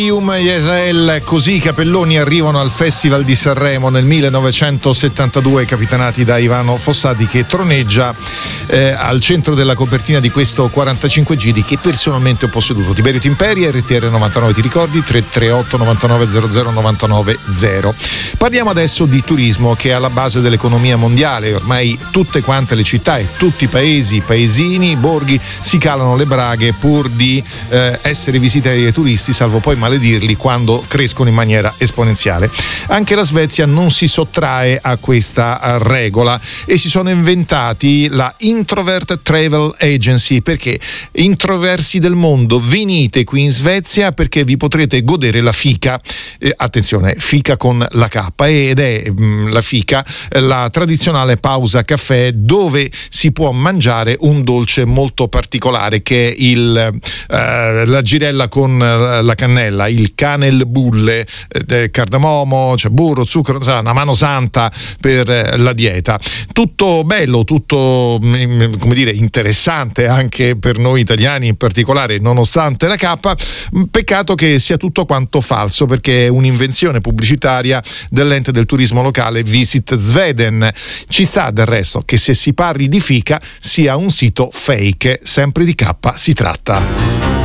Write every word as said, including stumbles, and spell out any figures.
Imperium, Yesael, così i Capelloni arrivano al Festival di Sanremo nel millenovecentosettantadue, capitanati da Ivano Fossati, che troneggia eh, al centro della copertina di questo quarantacinque giri che personalmente ho posseduto. Tiberio Timperi, R T R novantanove, ti ricordi? tre tre otto novantanove zero zero novantanove zero. Parliamo adesso di turismo, che è alla base dell'economia mondiale. Ormai tutte quante le città e tutti i paesi, paesini, borghi si calano le braghe pur di eh, essere visitati dai turisti, salvo poi maledirli quando crescono in maniera esponenziale. Anche la Svezia non si sottrae a questa regola e si sono inventati la Introvert Travel Agency. Perché? Introversi del mondo, venite qui in Svezia perché vi potrete godere la fica, eh, attenzione, fica con la K, ed è mh, la fica, la tradizionale pausa caffè dove si può mangiare un dolce molto particolare che è il eh, la girella con la cannella, il Kanelbulle, eh, cardamomo, c'è burro, zucchero, una mano santa per eh, la dieta. Tutto bello, tutto mh, come dire interessante anche per noi italiani in particolare, nonostante la K. Peccato che sia tutto quanto falso, perché è un'invenzione pubblicitaria dell'ente del turismo locale Visit Sweden. Ci sta del resto che se si parli di fica sia un sito fake, sempre di K si tratta.